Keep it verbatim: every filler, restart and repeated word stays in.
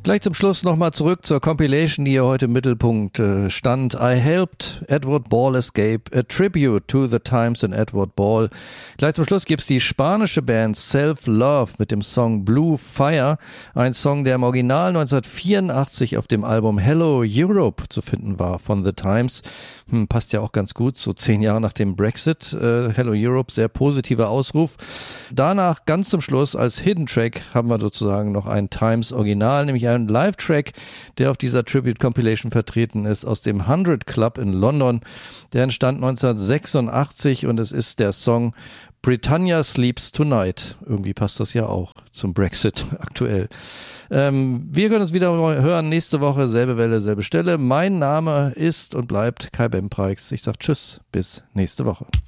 Gleich zum Schluss nochmal zurück zur Compilation, die hier heute im Mittelpunkt äh, stand. I helped Edward Ball escape, a tribute to the times in Edward Ball. Gleich zum Schluss gibt's die spanische Band Self-Love mit dem Song Blue Fire. Ein Song, der im Original neunzehnhundertvierundachtzig auf dem Album Hello Europe zu finden war von The Times. Hm, passt ja auch ganz gut, so zehn Jahre nach dem Brexit. Äh, Hello Europe, sehr positiver Ausruf. Danach ganz zum Schluss als Hidden Track haben wir sozusagen noch ein Times Original, nämlich ein Live-Track, der auf dieser Tribute-Compilation vertreten ist, aus dem hundred Club in London. Der entstand neunzehnhundertsechsundachtzig und es ist der Song Britannia Sleeps Tonight. Irgendwie passt das ja auch zum Brexit aktuell. Ähm, wir können uns wieder hören nächste Woche, selbe Welle, selbe Stelle. Mein Name ist und bleibt Kai Bempreix. Ich sage Tschüss, bis nächste Woche.